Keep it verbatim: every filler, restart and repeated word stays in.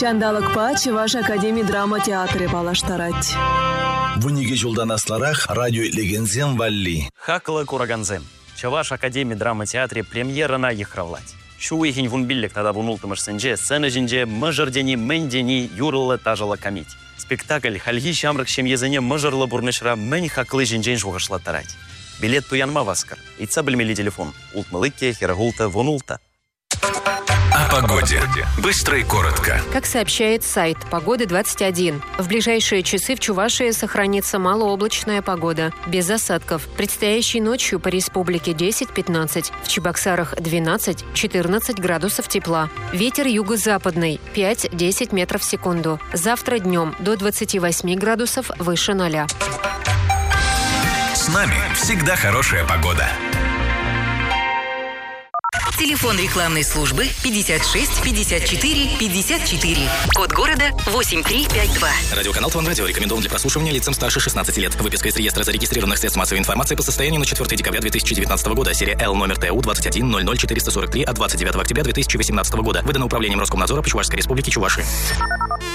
Шандалыкпа Чуваш Академия драма театры балаштарать. Вуниге жолданасларах радио легензем валли. Хакла кураганзем. Чуваш Академия драма театре премьера на ехравлать. Шу ихин вунбиллик тогда вунултымыш сенже, сцена жинже мыжырдени мендени юрлы тажала комить. Спектакль хальги шамрак шемьезене мыжырлы бурнышра мэнь хаклы жинжен жугашлаттарать. Билет туянма васкар. Ица бельмели телефон. Ултмылыке, херагулта, вунулта. О погоде. Быстро и коротко. Как сообщает сайт «Погода двадцать один», в ближайшие часы в Чувашии сохранится малооблачная погода, без осадков. Предстоящей ночью по республике десять-пятнадцать, в Чебоксарах двенадцать-четырнадцать градусов тепла. Ветер юго-западный пять-десять метров в секунду. Завтра днем до двадцати восьми градусов выше ноля. С нами всегда хорошая погода. Телефон рекламной службы пятьдесят шесть пятьдесят четыре пятьдесят четыре. Код города восемь три пять два. Радиоканал Тван Радио рекомендован для прослушивания лицам старше шестнадцати лет. Выписка из реестра зарегистрированных средств массовой информации по состоянию на четвёртое декабря две тысячи девятнадцатого года. Серия Л номер ТУ двадцать один ноль ноль четыреста сорок три от двадцать девятого октября две тысячи восемнадцатого года. Выдано управлением Роскомнадзора по Чувашской республике Чувашия.